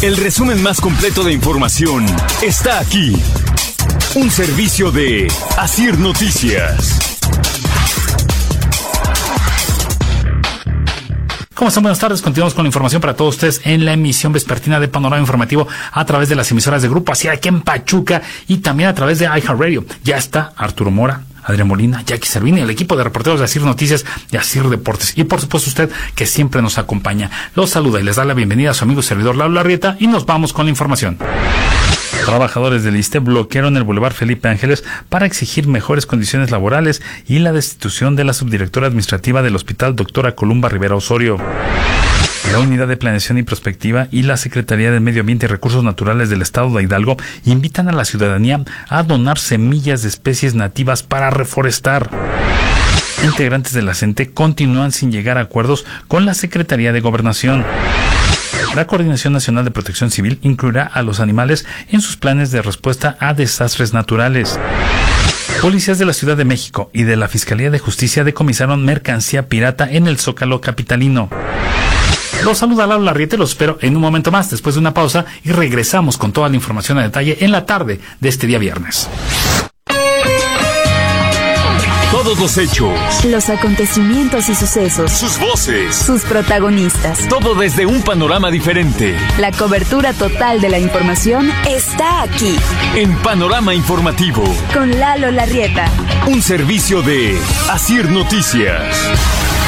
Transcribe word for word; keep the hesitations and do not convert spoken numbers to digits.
El resumen más completo de información está aquí. Un servicio de Asir Noticias. ¿Cómo están? Buenas tardes. Continuamos con la información para todos ustedes en la emisión vespertina de Panorama Informativo a través de las emisoras de Grupo Asir aquí en Pachuca y también a través de iHeartRadio. Ya está Arturo Mora, Adrián Molina, Jackie Servini, el equipo de reporteros de Asir Noticias y Asir Deportes. Y por supuesto usted que siempre nos acompaña. Los saluda y les da la bienvenida a su amigo y servidor Lalo Larrieta y nos vamos con la información. Trabajadores del ISSSTE bloquearon el Boulevard Felipe Ángeles para exigir mejores condiciones laborales y la destitución de la subdirectora administrativa del Hospital Doctora Columba Rivera Osorio. La Unidad de Planeación y Prospectiva y la Secretaría de Medio Ambiente y Recursos Naturales del Estado de Hidalgo invitan a la ciudadanía a donar semillas de especies nativas para reforestar. Integrantes de la CENTE continúan sin llegar a acuerdos con la Secretaría de Gobernación. La Coordinación Nacional de Protección Civil incluirá a los animales en sus planes de respuesta a desastres naturales. Policías de la Ciudad de México y de la Fiscalía de Justicia decomisaron mercancía pirata en el Zócalo capitalino. Los saluda Lalo Larrieta y los espero en un momento más, después de una pausa, y regresamos con toda la información a detalle en la tarde de este día viernes. Todos los hechos, los acontecimientos y sucesos, sus voces, sus protagonistas, todo desde un panorama diferente. La cobertura total de la información está aquí, en Panorama Informativo, con Lalo Larrieta. Un servicio de Asir Noticias.